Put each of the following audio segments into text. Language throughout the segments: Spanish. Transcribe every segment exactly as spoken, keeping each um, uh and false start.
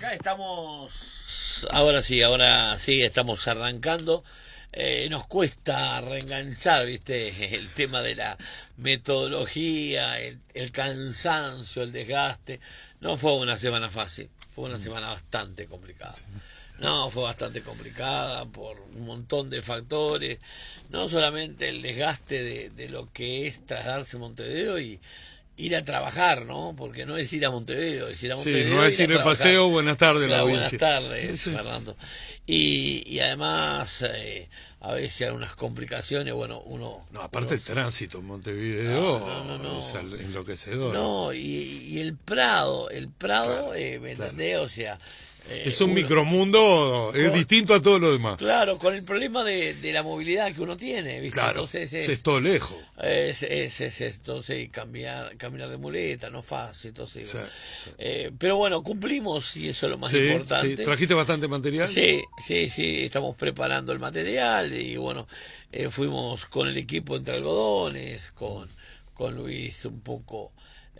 acá estamos, ahora sí, ahora sí, estamos arrancando. Eh, nos cuesta reenganchar, viste, el tema de la metodología, el, el cansancio, el desgaste. No fue una semana fácil, fue una semana bastante complicada. No, fue bastante complicada por un montón de factores, no solamente el desgaste de, de lo que es trasladarse a Montevideo y ir a trabajar, ¿no? Porque no es ir a Montevideo, es ir a Montevideo. Sí, no es ir de paseo. Buenas tardes, claro, la buenas tardes, sí. Fernando. Y, y además, eh, a veces hay algunas complicaciones, bueno, uno... No, aparte uno, el tránsito en Montevideo no, no, no, no. es enloquecedor. No, y, y el Prado, el Prado, claro, eh, ¿me claro. entendés? O sea... Eh, es un uno, micromundo, es con, distinto a todo lo demás. Claro, con el problema de, de la movilidad que uno tiene, ¿viste? Claro, entonces es, es todo lejos. Es, es, es, es entonces cambiar, caminar de muleta, no fácil, entonces... Sí, sí. Eh, pero bueno, cumplimos y eso es lo más sí, importante. Sí. ¿Trajiste bastante material? Sí, sí, sí, estamos preparando el material y bueno, eh, fuimos con el equipo entre algodones, con, con Luis un poco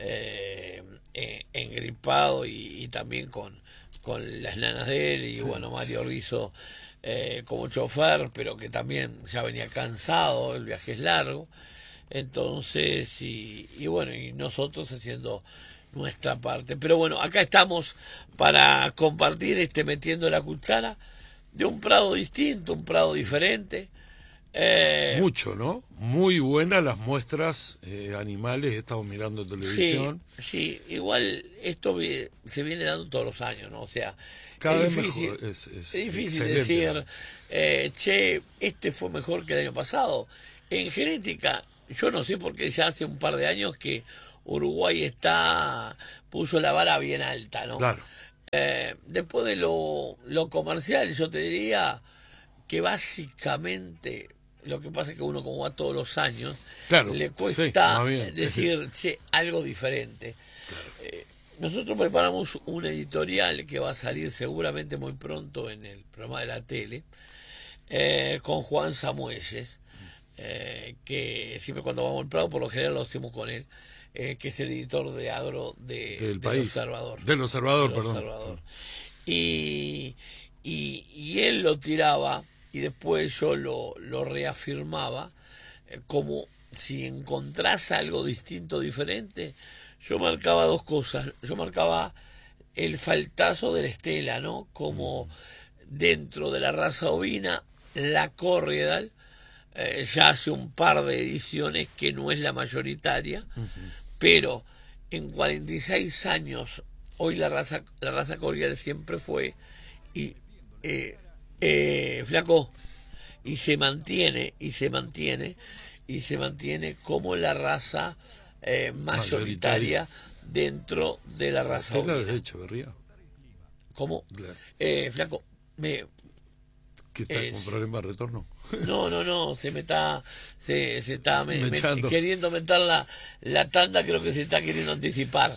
eh, engripado y, y también con... con las nanas de él y sí, bueno, Mario Rizzo eh, como chofer, pero que también ya venía cansado, el viaje es largo, entonces y, y bueno, y nosotros haciendo nuestra parte, pero bueno, acá estamos para compartir este Metiendo la Cuchara de un Prado distinto, un Prado diferente. Eh, Mucho, ¿no? Muy buenas las muestras eh, animales, he estado mirando televisión. Sí, sí, igual esto se viene dando todos los años, ¿no? O sea, cada es vez difícil, mejor, es, es, es difícil decir, eh, che, este fue mejor que el año pasado. En genética, yo no sé porque ya hace un par de años que Uruguay está puso la vara bien alta, ¿no? Claro. Eh, después de lo, lo comercial, yo te diría que básicamente... Lo que pasa es que uno como va todos los años, claro, le cuesta sí, decir, che, algo diferente. Claro. Eh, nosotros preparamos un editorial que va a salir seguramente muy pronto en el programa de la tele, eh, con Juan Samuelles, eh, que siempre cuando vamos al Prado, por lo general lo hacemos con él, eh, que es el editor de agro de, del de país. Observador. Del Observador, del perdón. Observador. Y, y, y él lo tiraba... y después yo lo, lo reafirmaba eh, como si encontrase algo distinto, diferente. Yo marcaba dos cosas. Yo marcaba el faltazo de la estela, ¿no? Como dentro de la raza ovina, la Corriedal eh, ya hace un par de ediciones que no es la mayoritaria, uh-huh. pero en cuarenta y seis años hoy la raza la raza Corriedal siempre fue y eh, Eh, flaco, y se mantiene y se mantiene y se mantiene como la raza eh, mayoritaria, mayoritaria dentro de la raza ovina. ¿De Echeverría? ¿Cómo? La... Eh, flaco, me ¿qué está eh, con problema de retorno? No, no, no, se me está se, se está me, me, queriendo meter la, la tanda, creo que se está queriendo anticipar.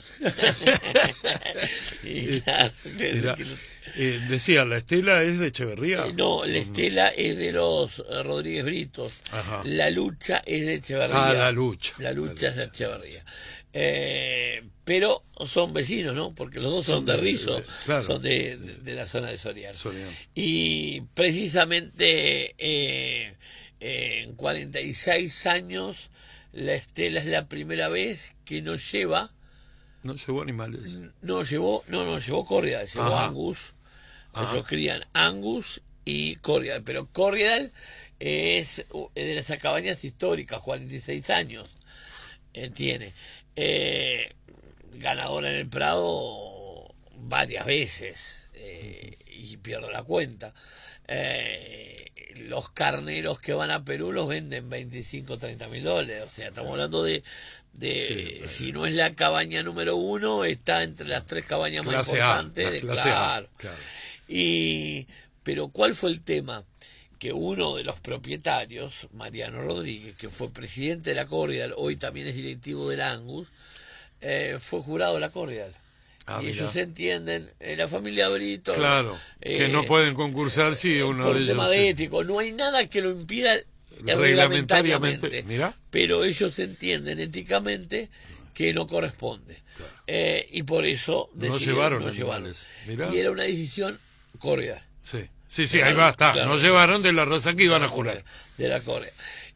y, claro, Mira, eh, decía, ¿la estela es de Echeverría? Eh, no, la estela es de los uh, Rodríguez Britos. Ajá. La lucha es de Echeverría. Ah, la lucha. La lucha la es de Echeverría. Eh, pero son vecinos, ¿no? Porque los dos son, son de Rizo, de, claro, son de, de, de la zona de Soriano. Soriano. Y precisamente eh, eh, en cuarenta y seis años la estela es la primera vez que no lleva... No llevó animales. No llevó, no, no, llevó Corriedal, llevó Ajá. Angus. Ajá. Ellos crían Angus y Corriedal, pero Corriedal es de las cabañas históricas, cuarenta y seis años eh, tiene. Eh, ganadora en el Prado varias veces eh, y pierdo la cuenta. Eh, los carneros que van a Perú los venden veinticinco, treinta mil dólares. O sea, estamos hablando de, de sí, si no es la cabaña número uno, está entre las tres cabañas más importantes. A, de, claro. claro. Y, pero ¿cuál fue el tema? Que uno de los propietarios, Mariano Rodríguez, que fue presidente de la Corriedal, hoy también es directivo del Angus, eh, fue jurado de la Corriedal. Ah, y mira. Ellos entienden, eh, la familia Brito... Claro, eh, que no pueden concursar si uno por de ellos... tema de ético, no hay nada que lo impida reglamentariamente, reglamentariamente, mira. Pero ellos entienden éticamente que no corresponde. Claro. Eh, y por eso no llevaron no llevaron. Mirá. Y era una decisión cordial. Sí, sí, sí, ahí va, está. Claro, no llevaron de la raza que iban a jurar. De la Correa.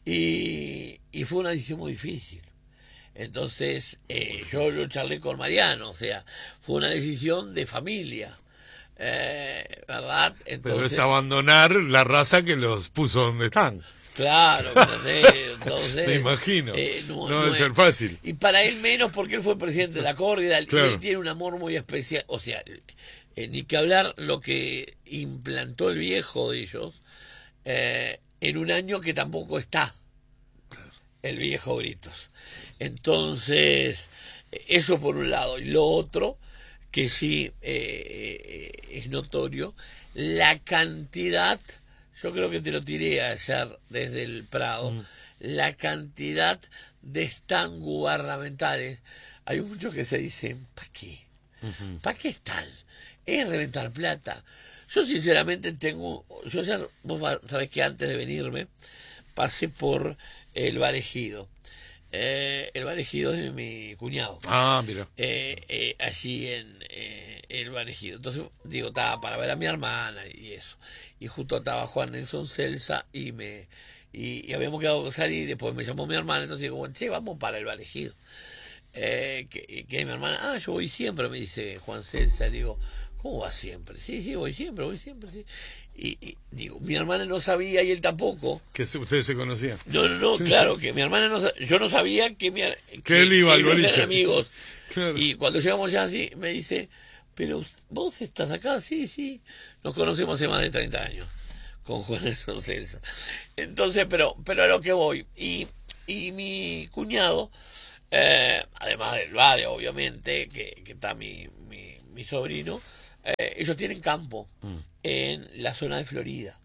Y, y fue una decisión muy difícil. Entonces, eh, yo lo charlé con Mariano, o sea, fue una decisión de familia. Eh, ¿verdad? Entonces, pero es abandonar la raza que los puso donde están. Claro, entonces, me imagino, eh, no, no debe ser fácil. Y para él menos porque él fue presidente de la Córdoba, claro. Y él tiene un amor muy especial, o sea, eh, ni que hablar lo que implantó el viejo de ellos eh, en un año que tampoco está, claro. El viejo Britos. Entonces, eso por un lado. Y lo otro, que sí eh, es notorio, la cantidad, yo creo que te lo tiré ayer desde el Prado, mm. la cantidad de stand gubernamentales. Hay muchos que se dicen, ¿para qué? Uh-huh. ¿Para qué están? Es reventar plata. Yo sinceramente tengo, yo ya, vos sabés que antes de venirme, pasé por el Bar Ejido. Eh, el Bar Ejido es de mi cuñado. Ah, mira. Eh, eh, allí en eh, el Bar Ejido. Entonces, digo, estaba para ver a mi hermana y eso. Y justo estaba Juan Nelson Celsa y me y, y habíamos quedado con salir y después me llamó mi hermana. Entonces digo, bueno, che, vamos para el Bar Ejido. Eh, que, que mi hermana, ah, yo voy siempre, me dice Juan Celsa. Digo, ¿cómo va siempre? Sí, sí, voy siempre, voy siempre, sí. Y, y digo, mi hermana no sabía y él tampoco. Que ustedes se conocían. No, no, no, claro, que mi hermana no yo no sabía que, mi, que, que él iba al boliche. Eran amigos. Claro. Y cuando llegamos ya así, me dice, pero vos estás acá, sí, sí. Nos conocemos hace más de treinta años con Juan Nelson Celsa. Entonces, pero, pero a lo que voy. Y, y mi cuñado, eh, además del barrio, obviamente, que, que está mi, mi, mi sobrino, eh, ellos tienen campo mm. en la zona de Florida.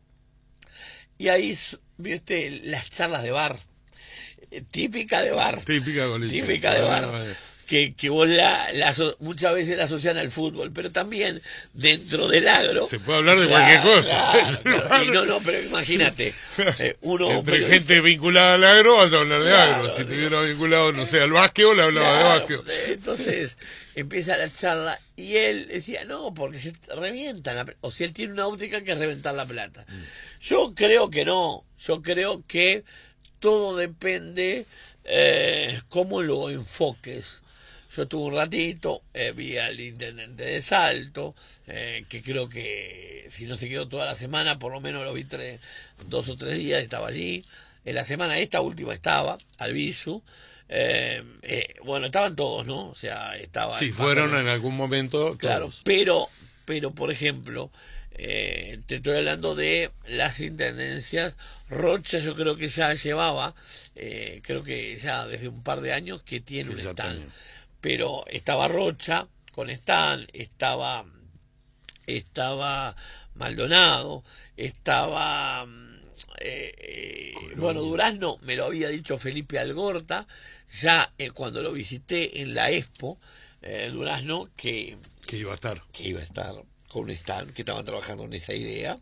Y ahí, viste, las charlas de bar, eh, típica de bar. Típica, típica de bar. Ah, que, que vos la, la, muchas veces la asocian al fútbol, pero también dentro del agro. Se puede hablar de claro, cualquier cosa. Claro, claro. Y no, no, pero imagínate. Eh, uno, Entre pero, gente vinculada al agro vas a hablar de claro, agro. Si estuviera vinculado, no sé, al básquetbol, le hablaba claro, de básquetbol. Entonces, empieza la charla y él decía, no, porque se revientan la plata. O sea, él tiene una óptica que es reventar la plata. Mm. Yo creo que no. Yo creo que todo depende eh, cómo lo enfoques. Yo estuve un ratito, eh, vi al intendente de Salto, eh, que creo que si no se quedó toda la semana, por lo menos lo vi tres, dos o tres días, estaba allí. En la semana esta última estaba, Albizu. Eh, eh, bueno, estaban todos, ¿no? O sea, estaba... Sí, fueron pájaro. En algún momento. Claro, todos. pero, pero por ejemplo, eh, te estoy hablando de las intendencias. Rocha yo creo que ya llevaba, eh, creo que ya desde un par de años que tiene que un stand. Tenía. Pero estaba Rocha con stand, estaba estaba Maldonado, estaba eh, eh, bueno, Durazno me lo había dicho Felipe Algorta ya eh, cuando lo visité en la Expo, eh, Durazno que, que iba a estar que iba a estar con un stand, que estaban trabajando en esa idea.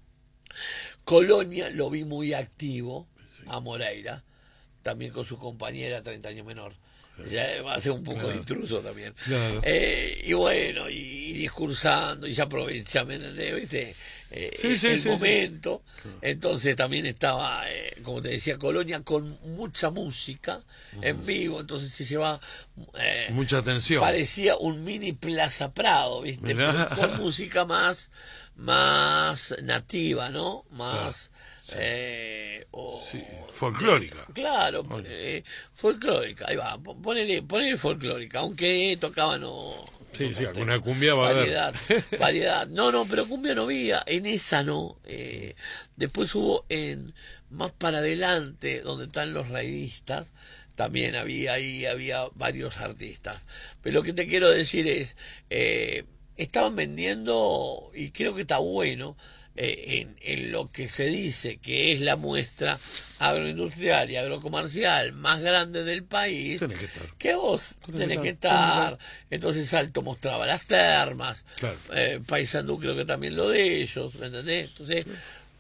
Colonia lo vi muy activo, sí. A Moreira, también con su compañera treinta años menor. Ya va a ser un poco claro. de intruso también. Claro. Eh, y bueno, y, y discursando, y ya aprovecha, ¿me entendés? ¿Viste? Eh, sí, sí, el sí, momento. Sí. Entonces también estaba, eh, como te decía, Colonia con mucha música uh-huh. en vivo, entonces se llevaba. Eh, mucha atención. Parecía un mini Plaza Prado, ¿viste? Con música más, más nativa, ¿no? Más. Claro. Eh, o, sí, folclórica. Claro, eh, folclórica, ahí va, ponele, ponele folclórica, aunque tocaba no... Sí, no sí, alguna cumbia va variedad, a haber. Variedad, no, no, pero cumbia no había, en esa no, eh, después hubo en, más para adelante, donde están los raidistas, también había ahí, había varios artistas, pero lo que te quiero decir es, eh, estaban vendiendo, y creo que está bueno, Eh, en, en lo que se dice que es la muestra agroindustrial y agrocomercial más grande del país, tenés que, estar. que vos tenés, tenés que estar. Entonces Salto mostraba las termas, claro. eh, Paysandú creo que también lo de ellos, ¿me entendés? Entonces,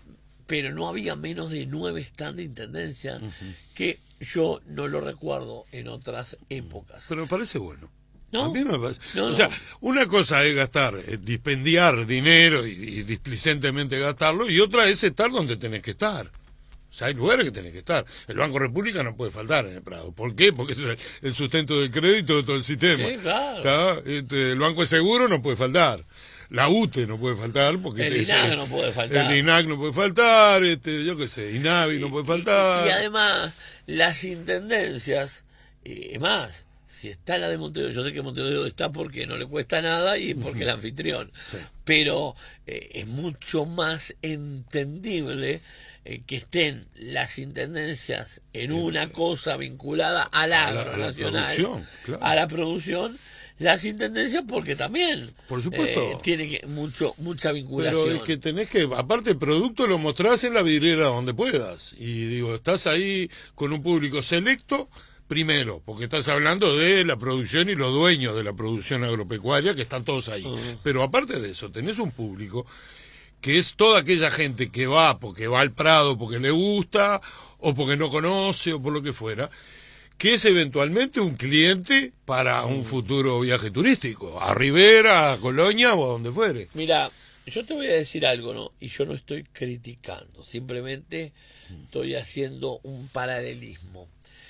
pero no había menos de nueve stands de intendencia, uh-huh. que yo no lo recuerdo en otras épocas. Pero me parece bueno. ¿No? A mí me parece. No, o sea, no. una cosa es gastar, es dispendiar dinero y, y displicentemente gastarlo, y otra es estar donde tenés que estar. O sea, hay lugares que tenés que estar. El Banco República no puede faltar en el Prado. ¿Por qué? Porque ese es el sustento del crédito de todo el sistema. Sí, claro. Este, el Banco de Seguro no puede faltar. La U T E no puede faltar. Porque el este, I N A C es, no puede faltar. El I N A C no puede faltar. Este, yo qué sé, INAVI no puede faltar. Y, y además, las intendencias, es más, si está la de Montevideo, yo sé que Montevideo está porque no le cuesta nada y porque uh-huh. es el anfitrión. Sí. Pero eh, es mucho más entendible eh, que estén las intendencias en una cosa vinculada al agro nacional, claro. a la producción, las intendencias porque también por supuesto eh, tiene que, mucho mucha vinculación. Pero es que tenés que, aparte el producto lo mostrás en la vidriera donde puedas, y digo, estás ahí con un público selecto. Primero, porque estás hablando de la producción y los dueños de la producción agropecuaria, que están todos ahí. Uh-huh. Pero aparte de eso, tenés un público que es toda aquella gente que va porque va al Prado porque le gusta, o porque no conoce, o por lo que fuera, que es eventualmente un cliente para un futuro viaje turístico, a Rivera, a Colonia o a donde fuere. Mira, yo te voy a decir algo, ¿no? Y yo no estoy criticando, simplemente estoy haciendo un paralelismo.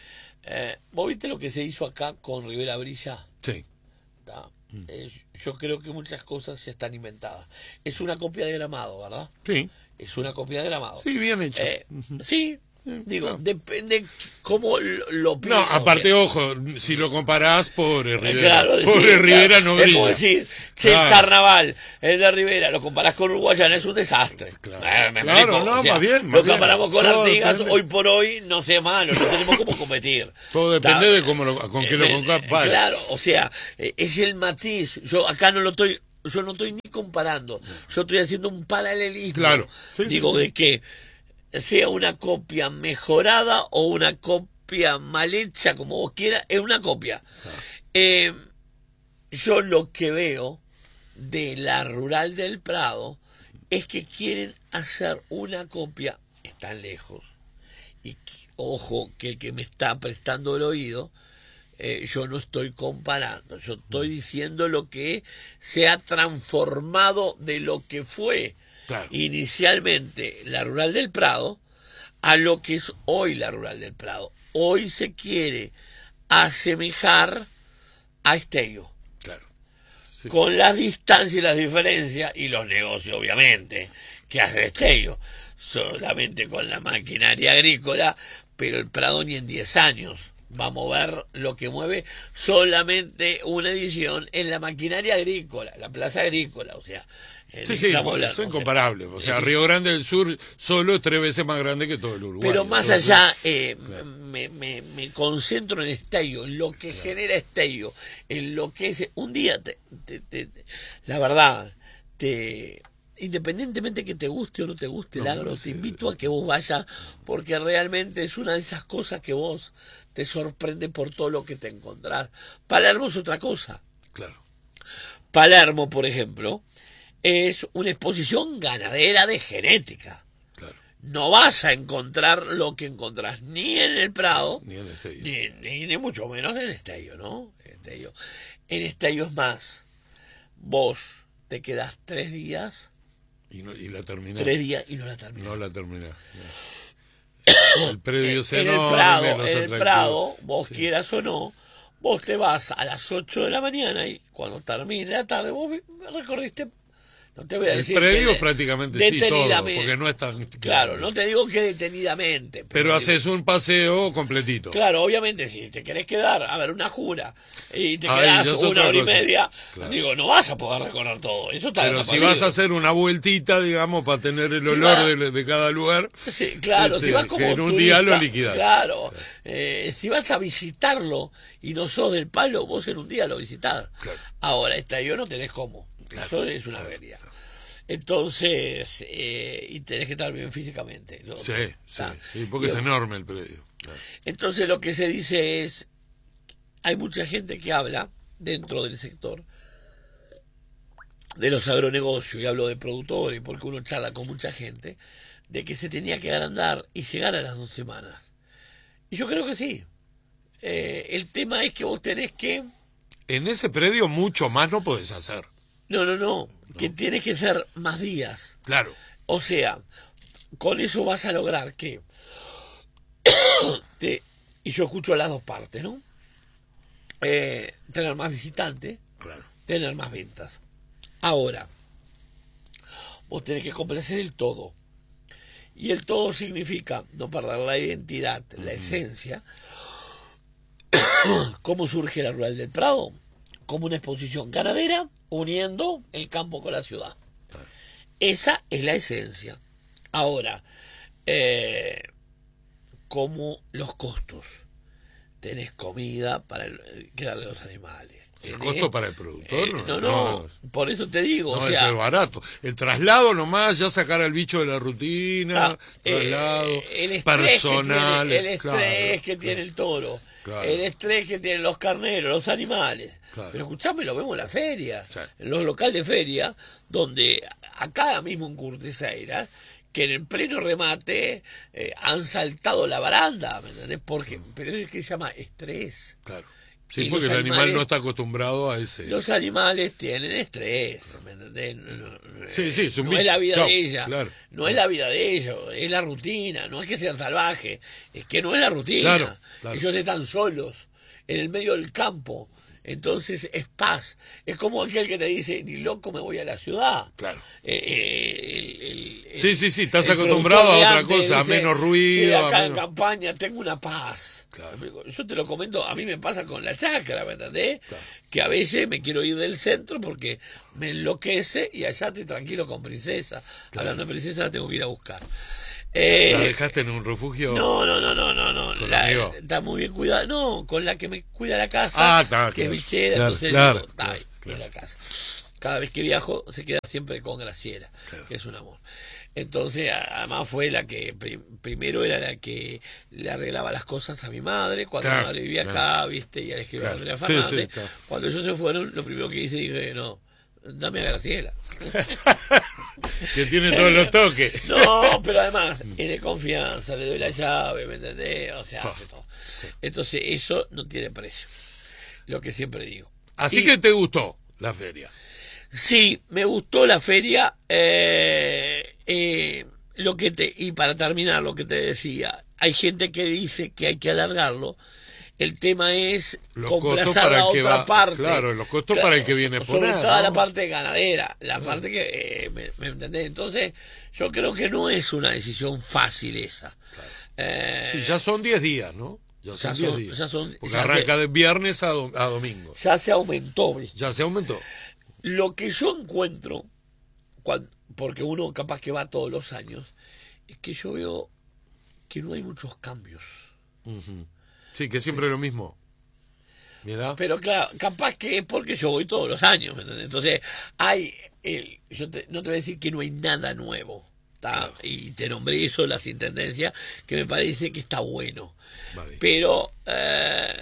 Eh, ¿Vos viste lo que se hizo acá con Rivera Brilla? Sí. Mm. Eh, yo creo que muchas cosas ya están inventadas. Es una copia de Gramado, ¿verdad? Sí. Es una copia de Gramado. Sí, bien hecho. Eh, uh-huh. Sí, sí, digo, claro. depende cómo lo, lo No, aparte, o sea, ojo, si lo comparás, pobre Rivera. Claro, pobre sí, Rivera claro. no brilla. Es como decir, che, claro. El carnaval, el de Rivera, lo comparás con Uruguayana, es un desastre. Claro, eh, me claro explico. no, O sea, más bien. Más lo bien. comparamos con Todo Artigas, depende. hoy por hoy, no sé, malo, no tenemos cómo competir. Todo depende ¿Está? de cómo lo, con qué eh, lo comparas. Claro, o sea, es el matiz. Yo acá no lo estoy, yo no estoy ni comparando, yo estoy haciendo un paralelismo. Claro. Sí, Digo, sí, sí. de que sea una copia mejorada o una copia mal hecha, como vos quieras, es una copia. Ah. Eh, yo lo que veo de la Rural del Prado es que quieren hacer una copia, están lejos, y que, ojo, que el que me está prestando el oído, eh, yo no estoy comparando, yo estoy diciendo lo que se ha transformado de lo que fue claro. inicialmente la Rural del Prado a lo que es hoy la Rural del Prado. Hoy se quiere asemejar a Esteio. Claro. Sí. Con las distancias y las diferencias y los negocios, obviamente, que hace Esteio. Solamente con la maquinaria agrícola, pero el Prado ni en diez años va a mover lo que mueve solamente una edición en la maquinaria agrícola, la plaza agrícola, o sea, sí, sí, es incomparable, o sea, Río Grande del Sur solo es tres veces más grande que todo el Uruguay. Pero más Entonces, allá, eh, claro. me, me, me concentro en Esteio, en lo que claro. genera Esteio, en lo que es, un día, te, te, te, te, la verdad, te... independientemente que te guste o no te guste el no, agro, no sé, te invito a que vos vayas, porque realmente es una de esas cosas que vos te sorprende por todo lo que te encontrás. Palermo es otra cosa. Claro. Palermo, por ejemplo, es una exposición ganadera de genética. Claro. No vas a encontrar lo que encontrás ni en el Prado, ni en Esteio, ni, ni, ni mucho menos en Esteio, ¿no? Esteio. En Esteio es más, vos te quedás tres días y, no, y la terminás. Tres días y no la terminás. No la terminás. El predio se en el Prado, en el Prado, vos sí. quieras o no, vos te vas a las ocho de la mañana y cuando termine la tarde vos recorriste. No te voy a decir el predio que prácticamente sí todo, porque no es tan claro, claro, no te digo que detenidamente, pero, pero haces un paseo completito. Claro, obviamente si te querés quedar a ver una jura y te quedás Ay, una hora y media, claro. digo, no vas a poder recorrer todo. Eso está pero si vas a hacer una vueltita, digamos, para tener el si olor va, de, de cada lugar, sí, claro, este, si vas como que en un turista, día lo liquidás. Claro, claro. Eh, si vas a visitarlo y no sos del palo, vos en un día lo visitás. Claro. Ahora, esta yo no tenés cómo. Claro, eso es una realidad. Entonces, eh, y tenés que estar bien físicamente, ¿no? Sí, sí, sí, porque Digo, es enorme el predio. Claro. Entonces lo que se dice es, hay mucha gente que habla dentro del sector de los agronegocios, y hablo de productores, porque uno charla con mucha gente, de que se tenía que agrandar y llegar a las dos semanas. Y yo creo que sí. Eh, el tema es que vos tenés que... En ese predio mucho más no podés hacer. No, no, no, no. Que tenés que ser más días. Claro. O sea, con eso vas a lograr que... te, y yo escucho las dos partes, ¿no? Eh, tener más visitantes, claro. Tener más ventas. Ahora, vos tenés que complacer el todo. Y el todo significa no perder la identidad, uh-huh. la esencia. ¿Cómo surge la Rural del Prado? Como una exposición ganadera uniendo el campo con la ciudad. Claro. Esa es la esencia. Ahora, eh, como los costos. Tenés comida para el, que darle a los animales. ¿El costo para el productor? Eh, no, no, no, por eso te digo. No, o sea, es barato. El traslado nomás, ya sacar al bicho de la rutina, ah, traslado, eh, el personal. Que tiene, el estrés claro, que claro, tiene el toro, claro. el estrés que tienen los carneros, los animales. Claro. Pero escuchame, lo vemos en la feria, sí. en los locales de feria, donde acá mismo en Curtiseira, que en el pleno remate eh, han saltado la baranda, ¿me entendés? Porque, pero es que se llama estrés. Claro. Sí, y porque el animales, animal no está acostumbrado a ese... Los animales tienen estrés, ¿me entendés? No, no, sí, sí, es un no bicho. es la vida Chau, de ella, claro, no claro. es la vida de ellos, es la rutina, no es que sean salvajes, es que no es la rutina. Claro, claro. Ellos están solos, en el medio del campo, entonces es paz. Es como aquel que te dice, ni loco me voy a la ciudad. Claro. Eh, eh, el, el, el, sí, sí, sí, estás acostumbrado a otra cosa, dice, a menos ruido. Sí, acá a en menos... campaña tengo una paz. Claro. Yo te lo comento, a mí me pasa con la chacra, ¿me entendés? Claro. Que a veces me quiero ir del centro porque me enloquece y allá estoy tranquilo con Princesa. Claro. Hablando de Princesa, la tengo que ir a buscar. Eh, ¿La dejaste en un refugio? No, no, no, no, no, no. La, está muy bien cuidada. No, con la que me cuida la casa, ah, está, que claro, es bichera, claro, entonces claro, digo, claro, ay, claro. en la casa. Cada vez que viajo se queda siempre con Graciela, claro. que es un amor. Entonces, además fue la que prim, primero era la que le arreglaba las cosas a mi madre, cuando claro, mi madre vivía claro. acá, viste, y al escribir claro. Andrea Fernández. Sí, sí, claro. Cuando ellos se fueron, lo primero que hice, dije, no, dame a Graciela. Que tiene todos los toques. No, pero además es de confianza, le doy la llave, ¿me entendés? O sea, hace todo. Entonces eso no tiene precio, lo que siempre digo. Así y, que te gustó la feria. Sí, me gustó la feria. Eh, eh, lo que te y para terminar lo que te decía, hay gente que dice que hay que alargarlo. El tema es los complacer la otra va, parte. Claro, los costos claro, para el que viene por sobre nada, todo ¿no? la parte ganadera, la claro. parte que, eh, me, ¿me entendés? Entonces, yo creo que no es una decisión fácil esa. Claro. Eh, sí, ya son diez días, ¿no? Ya son diez días. Ya son, Porque ya arranca se, de viernes a, do, a domingo. Ya se aumentó. ¿Viste? Ya se aumentó. Lo que yo encuentro, cuando, porque uno capaz que va todos los años, es que yo veo que no hay muchos cambios. Uh-huh. Sí, que siempre es lo mismo. Mirá. Pero claro, capaz que es porque yo voy todos los años, ¿me entendés? Entonces, hay, el, yo te, no te voy a decir que no hay nada nuevo, claro. Y te nombré eso, las intendencias, que me parece que está bueno. Vale. Pero eh,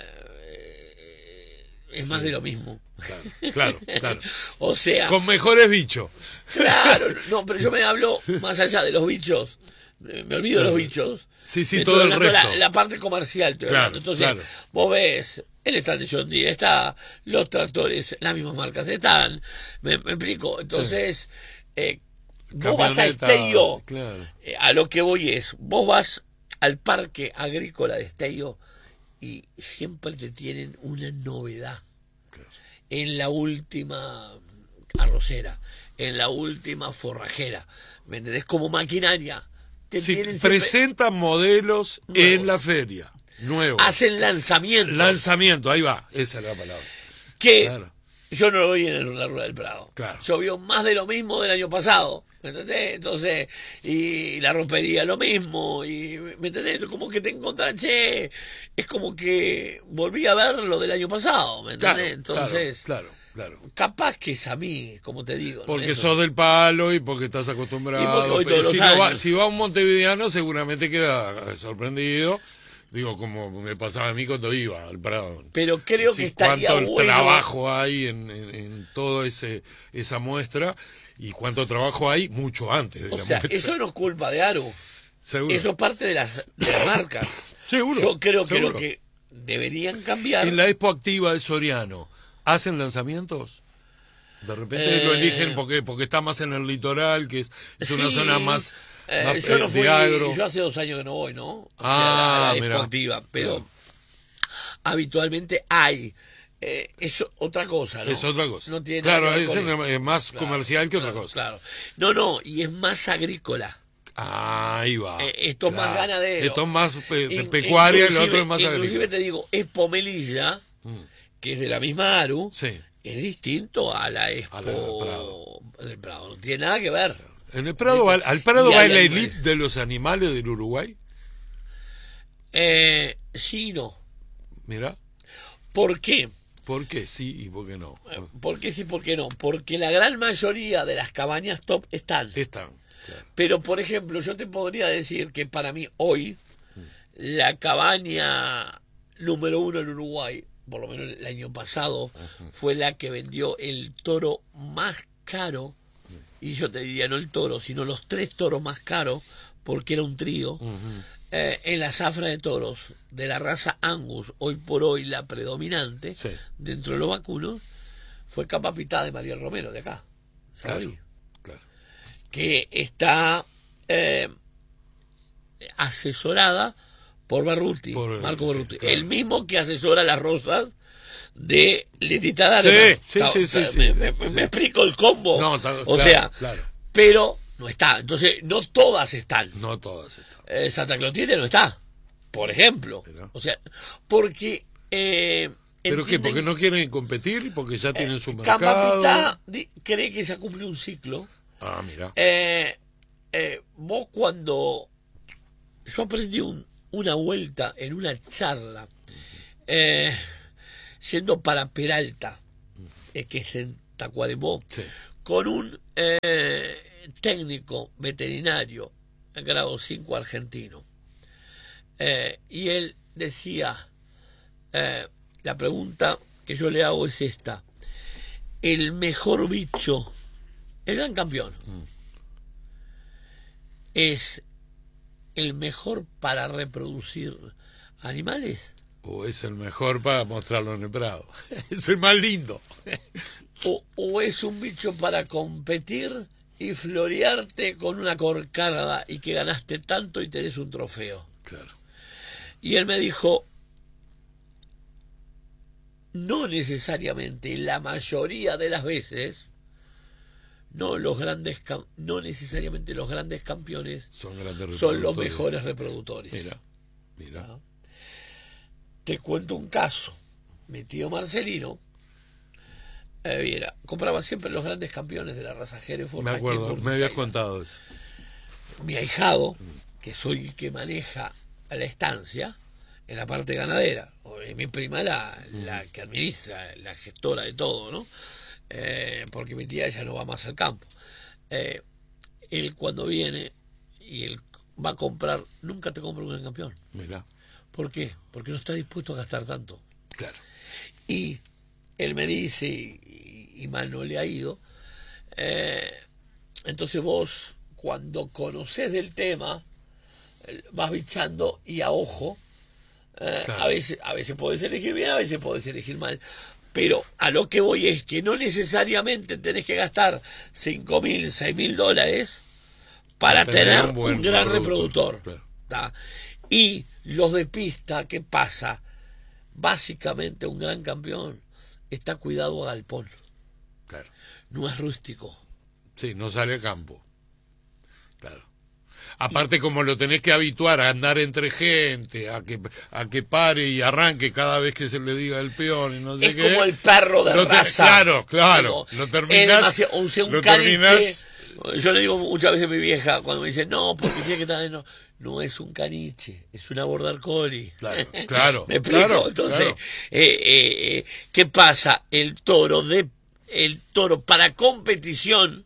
es sí. más de lo mismo. Claro, claro, claro. O sea... Con mejores bichos. Claro, no, pero yo me hablo más allá de los bichos. Me olvido de los bichos. Sí, sí, todo el resto. La, la parte comercial, estoy claro, hablando. Entonces, claro. vos ves, el stand de John Deere está, los tractores, las mismas marcas están, me, me explico. Entonces, sí. eh, vos vas a Esteio, claro. eh, a lo que voy es, vos vas al parque agrícola de Esteio y siempre te tienen una novedad. Claro. En la última arrocera, en la última forrajera, ¿me entendés? Como maquinaria. Sí, siempre... presentan modelos nuevos en la feria, nuevos. Hacen lanzamientos. Lanzamiento, ahí va, esa es la palabra. Que claro. Yo no lo vi en la Rural del Prado. Claro. Llovió más de lo mismo del año pasado, ¿me entendés? Entonces, y la rompería lo mismo, y ¿me entendés? Como que te encontrás, che, es como que volví a ver lo del año pasado, ¿me entendés? Claro, Entonces, claro, claro. Claro. Capaz que es a mí, como te digo. Porque ¿no? sos del palo y porque estás acostumbrado. Y porque voy todos si, los no va, años. si va un montevideano seguramente queda sorprendido Digo, como me pasaba a mí cuando iba al Prado. Pero creo Sí, que estaría cuánto bueno. trabajo hay en, en, en toda ese esa muestra y cuánto trabajo hay mucho antes de O la sea, muestra. eso no es culpa de Aru. Seguro. Eso es parte de las, de las marcas. Seguro. Yo creo que seguro. lo que deberían cambiar. En la Expo Activa de Soriano, ¿hacen lanzamientos? De repente Eh, lo eligen porque porque está más en el litoral, que es, es una sí, zona más, eh, más, yo eh, no de fui, agro. yo hace dos años que no voy, ¿no? Ah, a la, a la mirá. Expo Activa, pero Claro. habitualmente hay. Eh, eso otra cosa, ¿no? Es otra cosa. No tiene Claro, nada que ver es, con una- esto. es más Claro, comercial que otra claro, cosa. Claro. No, no, y es más agrícola. Ah, ahí va. Eh, esto es más Claro. ganadero. Esto es más eh, de In- pecuaria y el inclusive- otro es más Inclusive agrícola. te digo, Expo Melilla, que es de la misma Aru, Sí. es distinto a la Expo A la del Prado. del Prado. No tiene nada que ver. En el Prado, va- al Prado Y va hay la animales. elite de los animales del Uruguay. Eh, sí y no. Mira, ¿Por qué? ¿por qué sí y por qué no? ¿Por qué sí, por qué no? Porque la gran mayoría de las cabañas top están. Están. Claro. Pero, por ejemplo, yo te podría decir que para mí hoy la cabaña número uno en Uruguay, por lo menos el año pasado, fue la que vendió el toro más caro, y yo te diría no el toro, sino los tres toros más caros, porque era un trío, eh, en la zafra de toros de la raza Angus, hoy por hoy la predominante, Sí. dentro de los vacunos, fue Capa Pitá de María Romero, de acá. ¿sabes? Claro, claro. Que está eh, asesorada por Barruti, Por- Marco sí, Barruti, claro. el mismo que asesora las rosas de Letita Dárena. Sí, sí, Está- sí, sí, está- sí. me, me- me- me explico el combo. No, está- o claro, sea, claro. pero no está. Entonces, no todas están. No todas están. Eh, Santa Clotilde no está, por ejemplo. Pero- O sea, porque... Eh, ¿Pero qué? entienden- ¿Porque no quieren competir? ¿Porque ya tienen su Capa mercado? Pitá di- cree que ya cumple un ciclo. Ah, mira. Eh, eh, vos cuando yo aprendí un- una vuelta en una charla eh, yendo para Peralta, eh, que es en Tacuarembó, Sí. con un eh, técnico veterinario en grado cinco argentino, Eh, y él decía, eh, la pregunta que yo le hago es esta: el mejor bicho, el gran campeón, es el mejor para reproducir animales, O es el mejor para mostrarlo en el Prado. Es el más lindo. o, o es un bicho para competir y florearte con una corcada y que ganaste tanto y tenés un trofeo. Claro. Y él me dijo, no necesariamente, la mayoría de las veces, no los grandes cam- no necesariamente los grandes campeones Son grandes son los reproductores. mejores reproductores. Mira, mira. Ah. Te cuento un caso. Mi tío Marcelino, eh, viera, compraba siempre los grandes campeones de la raza Hereford. Me aquí en acuerdo, me Burnside. habías contado eso. Mi ahijado, que soy el que maneja la estancia, en la parte ganadera, o es mi prima la, la que administra, la gestora de todo, ¿no? Eh, porque mi tía ya no va más al campo. Eh, él cuando viene y él va a comprar, nunca te compra un gran campeón. Mira, ¿Por qué? Porque no está dispuesto a gastar tanto. claro. Y él me dice, y, y mal no le ha ido, eh, entonces vos, cuando conocés del tema, eh, vas bichando y a ojo, eh, Claro. a veces a veces podés elegir bien, a veces podés elegir mal. Pero a lo que voy es que no necesariamente tenés que gastar cinco mil, seis mil dólares para Tener tener un un, buen gran reproductor, reproductor. claro. ¿tá? Y los de pista, ¿qué pasa? Básicamente un gran campeón está cuidado a galpón, Claro. no es rústico. Sí, no sale a campo. Claro. Aparte, como lo tenés que habituar a andar entre gente, a que a que pare y arranque cada vez que se le diga el peón y no sé Es qué. como el perro de lo te- raza. Claro, claro. Como, Lo es terminás. demasiado- o sea, un lo caniche. terminás. Yo le digo muchas veces a mi vieja cuando me dice, no, porque tiene que estar... No, no es un caniche, es una border collie. Claro, claro, ¿Me explico? claro, Entonces, claro. eh, eh, eh, ¿qué pasa? El toro de el toro para competición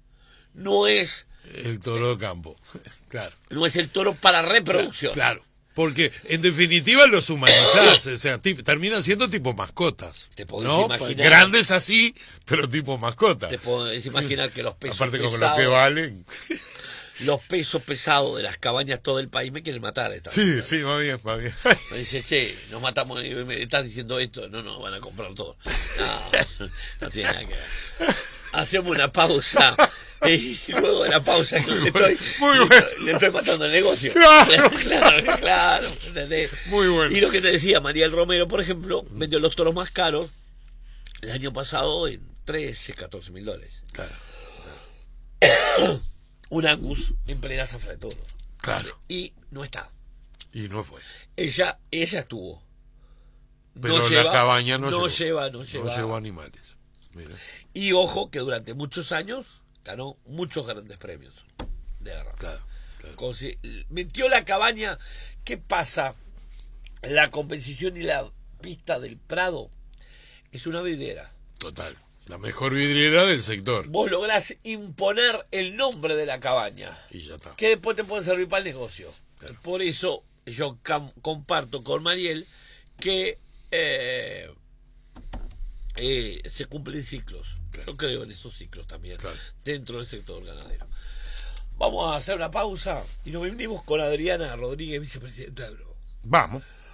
no es El toro de campo. Claro. no es el toro para reproducción. Claro. Porque en definitiva los humanizás, o sea, tip, terminan siendo tipo mascotas. Te podés ¿no? imaginar. Grandes así, pero tipo mascotas. Te podés imaginar que los pesos Aparte con pesados, lo que valen. los pesos pesados de las cabañas todo el país me quieren matar. Esta Sí, vez. sí, va bien, va bien. Me dice, che, nos matamos y me estás diciendo esto. No, no, van a comprar todo. No, no tiene nada que ver. Hacemos una pausa y luego de la pausa que le estoy, Muy le, bueno. estoy le estoy matando el negocio. Claro. claro, claro. ¿Entendés? Muy bueno. Y lo que te decía, Mariel Romero, por ejemplo, vendió los toros más caros el año pasado en trece, catorce mil dólares. Claro. Un Angus en plena zafra de toros. Claro. Y no está. Y no fue. Ella, ella estuvo. Pero no la lleva, cabaña no, no llevó. lleva, no lleva. No llevó animales. Mira. Y ojo que durante muchos años ganó muchos grandes premios de la raza. Claro, claro. Como si metió la cabaña. ¿Qué pasa? La competición y la pista del Prado es una vidriera. Total. La mejor vidriera del sector. Vos lográs imponer el nombre de la cabaña. Y ya está. Que después te puede servir para el negocio. Claro. Por eso yo cam- comparto con Mariel que eh, eh, se cumplen ciclos. Claro. Yo creo en esos ciclos también, Claro. dentro del sector ganadero. Vamos a hacer una pausa y nos venimos con Adriana Rodríguez, vicepresidenta de Agro. Vamos.